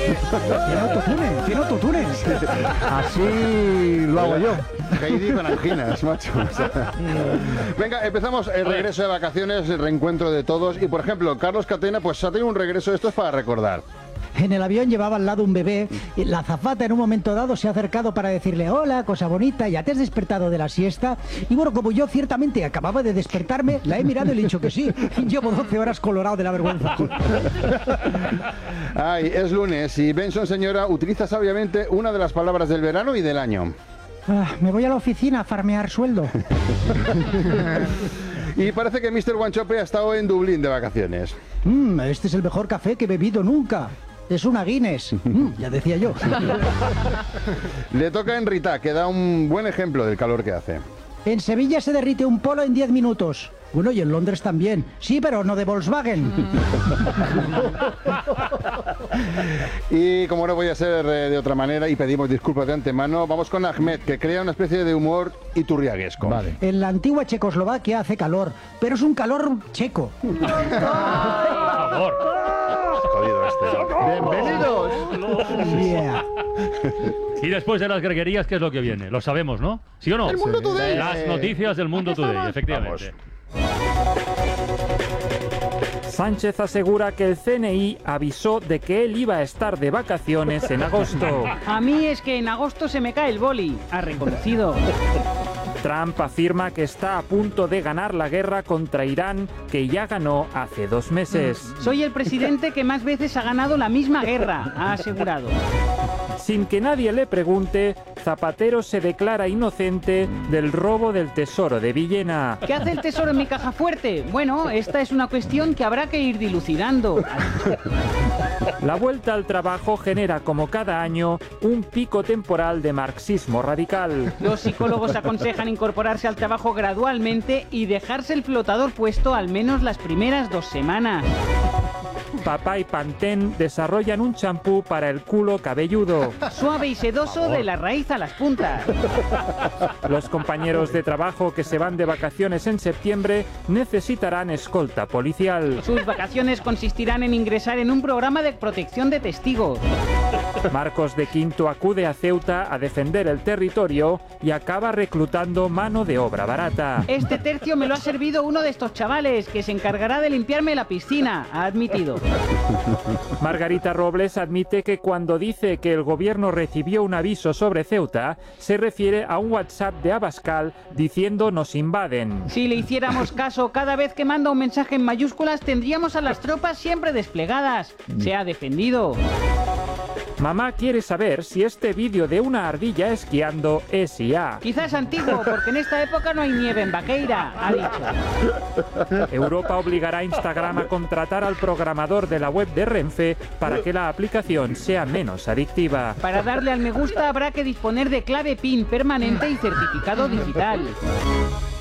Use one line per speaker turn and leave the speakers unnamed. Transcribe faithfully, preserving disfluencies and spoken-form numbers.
Tiene autotune, tiene autotune.
Así lo hago yo.
Heidi con anginas, macho. O sea. Venga, empezamos el regreso de vacaciones, el reencuentro de todos. Y por ejemplo, Carlos Catena, pues ha tenido un regreso, esto es para recordar.
En el avión llevaba al lado un bebé y la azafata en un momento dado se ha acercado para decirle hola, cosa bonita, ¿ya te has despertado de la siesta? Y bueno, como yo ciertamente acababa de despertarme, la he mirado y le he dicho que sí. Llevo doce horas colorado de la vergüenza.
Ay, es lunes y Benson, señora, utiliza sabiamente una de las palabras del verano y del año.
Ah, me voy a la oficina a farmear sueldo.
Y parece que mister Wanchope ha estado en Dublín de vacaciones.
Mm, este es el mejor café que he bebido nunca. Es una Guinness, mm, ya decía yo.
Le toca a Enrita, que da un buen ejemplo del calor que hace.
En Sevilla se derrite un polo en diez minutos. Bueno, y en Londres también. Sí, pero no de Volkswagen.
Y como no voy a ser eh, de otra manera, y pedimos disculpas de antemano, vamos con Ahmed, que crea una especie de humor iturriaguesco.
Vale.
En la antigua Checoslovaquia hace calor, pero es un calor checo.
Por favor.
Jodido este.
¡Bienvenidos!
Yeah.
Y después de las greguerías, ¿qué es lo que viene? Lo sabemos, ¿no? ¿Sí o no?
El Mundo Today.
Las noticias del Mundo Today, efectivamente.
Sánchez asegura que el C N I avisó de que él iba a estar de vacaciones en agosto.
A mí es que en agosto se me cae el boli, ha reconocido.
Trump afirma que está a punto de ganar la guerra contra Irán, que ya ganó hace dos meses.
Soy el presidente que más veces ha ganado la misma guerra, ha asegurado.
Sin que nadie le pregunte, Zapatero se declara inocente del robo del tesoro de Villena.
¿Qué hace el tesoro en mi caja fuerte? Bueno, esta es una cuestión que habrá que ir dilucidando.
La vuelta al trabajo genera, como cada año, un pico temporal de marxismo radical.
Los psicólogos aconsejan incorporarse al trabajo gradualmente y dejarse el flotador puesto al menos las primeras dos semanas.
Papá y Pantene desarrollan un champú para el culo cabelludo.
Suave y sedoso de la raíz a las puntas.
Los compañeros de trabajo que se van de vacaciones en septiembre necesitarán escolta policial.
Sus vacaciones consistirán en ingresar en un programa de protección de testigos.
Marcos de Quinto acude a Ceuta a defender el territorio y acaba reclutando mano de obra barata.
Este tercio me lo ha servido uno de estos chavales que se encargará de limpiarme la piscina, ha admitido.
Margarita Robles admite que cuando dice que el gobierno recibió un aviso sobre Ceuta, se refiere a un WhatsApp de Abascal diciendo nos invaden.
Si le hiciéramos caso cada vez que manda un mensaje en mayúsculas, tendríamos a las tropas siempre desplegadas. Se ha defendido.
Mamá quiere saber si este vídeo de una ardilla esquiando es I A.
Quizás antiguo, porque en esta época no hay nieve en Vaqueira, ha dicho.
Europa obligará a Instagram a contratar al programador de la web de Renfe para que la aplicación sea menos adictiva.
Para darle al me gusta habrá que disponer de clave PIN permanente y certificado digital.